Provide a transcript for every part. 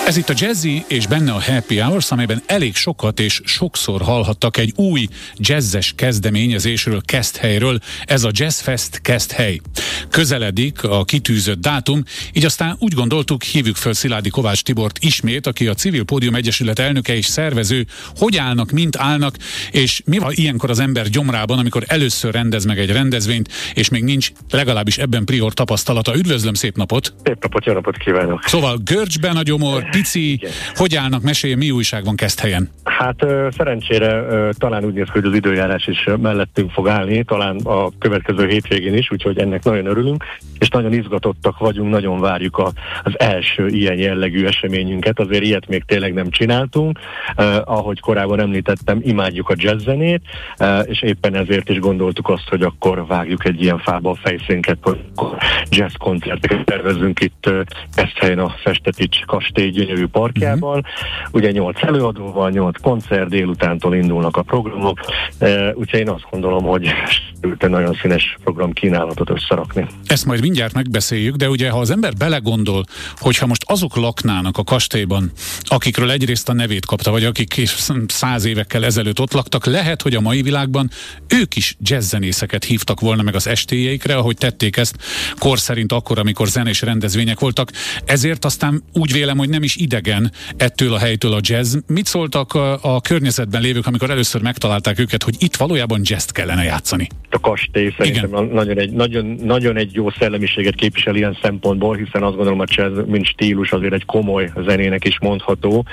Ez itt a Jazzy és benne a Happy Hours, amelyben elég sokat és sokszor hallhattak egy új jazzes kezdeményezésről, Keszthelyről. Ez a Jazzfest Keszthely. Közeledik a kitűzött dátum, így aztán úgy gondoltuk, hívjuk föl Sziládi Kovács Tibort ismét, aki a Civil Pódium Egyesület elnöke és szervező. Hogy állnak, mint állnak, és mi van ilyenkor az ember gyomrában, amikor először rendez meg egy rendezvényt, és még nincs legalábbis ebben prior tapasztalata. Üdvözlöm, szép napot! Szép napot, jó napot kívánok! Szóval görcsben a gyomor, pici, igen. Hogy állnak, mesélj, mi újság van Keszthelyen? Hát szerencsére talán úgy néz ki, hogy az időjárás is mellettünk fog állni, talán a következő hétvégén is, úgyhogy ennek nagyon örülünk, és nagyon izgatottak vagyunk, nagyon várjuk az első ilyen jellegű eseményünket, azért ilyet még tényleg nem csináltunk. Ahogy korábban említettem, imádjuk a jazzzenét, és éppen ezért is gondoltuk azt, hogy akkor vágjuk egy ilyen fába a fejszénket, hogy jazz koncerteket tervezünk itt Keszthelyen a Festetics kastély gyönyörű parkjában. Ugye 8 előadóval, 8 koncert, délutántól indulnak a programok, úgyhogy én azt gondolom, hogy nagyon színes program kínálatot összerakni. Ezt majd mindjárt megbeszéljük, de ugye ha az ember belegondol, hogyha most azok laknának a kastélyban, akikről egyrészt a nevét kapta, vagy akik 100 évekkel ezelőtt ott laktak, lehet, hogy a mai világban ők is jazzzenészeket hívtak volna meg az estéjeikre, ahogy tették ezt kor szerint akkor, amikor zenés rendezvények voltak. Ezért aztán úgy vélem, hogy nem is idegen ettől a helytől a jazz. Mit szóltak a környezetben lévők, amikor először megtalálták őket, hogy itt valójában jazzt kellene játszani? A kastély szerintem nagyon egy jó szellemiséget képvisel ilyen szempontból, hiszen azt gondolom, a jazz, mint stílus azért egy komoly zenének is mondható,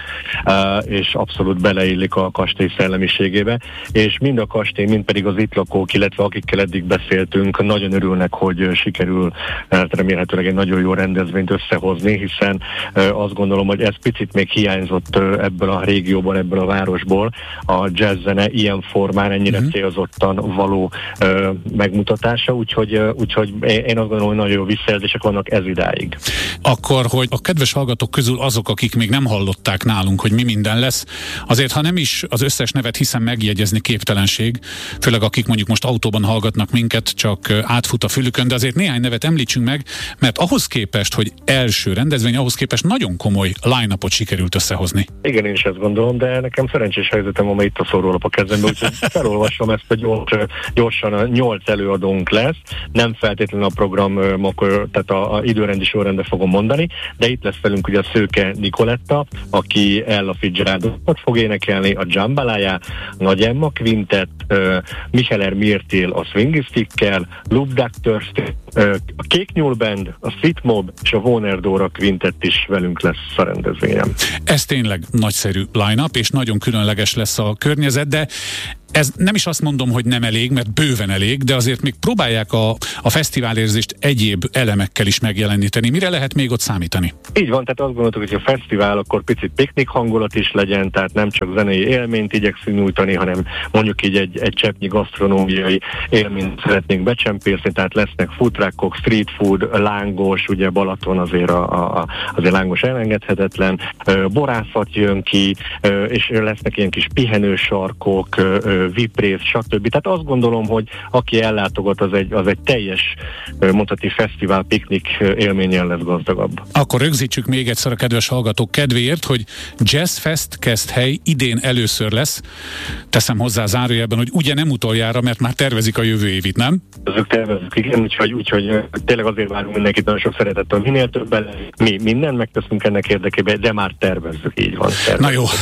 és abszolút beleillik a kastély szellemiségébe, és mind a kastély, mind pedig az itt lakók, illetve akikkel eddig beszéltünk, nagyon örülnek, hogy sikerül remélhetőleg egy nagyon jó rendezvényt összehozni, hiszen azt gondolom, hogy ez picit még hiányzott ebből a régióban, ebből a városból a jazzzene ilyen formán, ennyire célzottan való megmutatása, úgyhogy én azt gondolom, hogy nagyon jó visszajelzések vannak ez idáig. Akkor, hogy a kedves hallgatók közül azok, akik még nem hallották nálunk, hogy mi minden lesz, azért ha nem is az összes nevet hiszem megjegyezni képtelenség, főleg akik mondjuk most autóban hallgatnak minket, csak átfut a fülükön, de azért néhány nevet említsünk meg, mert ahhoz képest, hogy első rendezvény, ahhoz képest nagyon komoly line-upot sikerült összehozni. Igen, én is ezt gondolom, de nekem szerencsés helyzetem van, itt a szórólap a kezembe, úgyhogy felolvasom ezt gyorsan 8 előadónk lesz, nem feltétlenül a programok, tehát a időrendi sorrendben fogom mondani, de itt lesz velünk ugye a Szőke Nikoletta, aki Ella Fitzgeraldot fog énekelni, a Jambalaya, Nagy Emma Quintet, Micheler Mirtil a Swingistikkel, Loop Doctors, a Kék Nyúl Band, a Sweet Mob és a Warner Dora Quintet is velünk lesz a rendezvényen. Ez tényleg nagyszerű line-up, és nagyon különleges lesz a környezet, de ez nem is azt mondom, hogy nem elég, mert bőven elég, de azért még próbálják a fesztiválérzést egyéb elemekkel is megjeleníteni. Mire lehet még ott számítani? Így van, tehát azt gondoltuk, hogy a fesztivál akkor picit piknik hangulat is legyen, tehát nem csak zenei élményt igyekszünk nyújtani, hanem mondjuk így egy cseppnyi gasztronómiai élményt szeretnénk becsempészni, tehát lesznek foodtruckok, street food, lángos, ugye Balaton azért azért lángos elengedhetetlen, borászat jön ki, és lesznek ilyen kis pihenősarkok, viprész, stb. Tehát azt gondolom, hogy aki ellátogat, az egy teljes, mondhatni fesztivál piknik élménnyel lesz gazdagabb. Akkor rögzítsük még egyszer a kedves hallgatók kedvéért, hogy Jazzfest Keszthely idén először lesz. Teszem hozzá zárójelben, hogy ugye nem utoljára, mert már tervezik a jövő évit, nem? Azok tervezzük, igen, úgyhogy tényleg azért várunk mindenkit nagyon sok szeretettel. Minél többen mi mindent megteszünk ennek érdekében, de már tervezzük, így van. Na jó,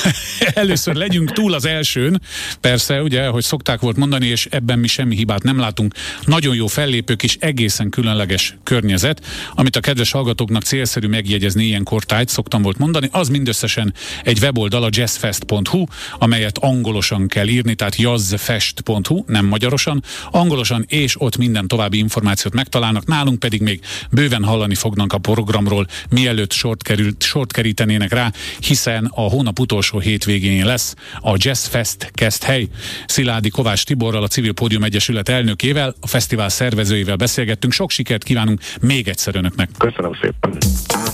először legyünk túl az elsőn. Persze, ugye, hogy szokták volt mondani, és ebben mi semmi hibát nem látunk. Nagyon jó fellépők és egészen különleges környezet, amit a kedves hallgatóknak célszerű megjegyezni ilyenkor tájt, szoktam volt mondani, az mindösszesen egy weboldal, a jazzfest.hu, amelyet angolosan kell írni, tehát jazzfest.hu, nem magyarosan, angolosan, és ott minden további információt megtalálnak, nálunk pedig még bőven hallani fognak a programról, mielőtt sort kerítenének rá, hiszen a hónap utolsó hétvégén lesz a Jazzfest Keszthely. Sziládi Kovács Tiborral, a Civil Pódium Egyesület elnökével, a fesztivál szervezőivel beszélgettünk. Sok sikert kívánunk még egyszer önöknek. Köszönöm szépen.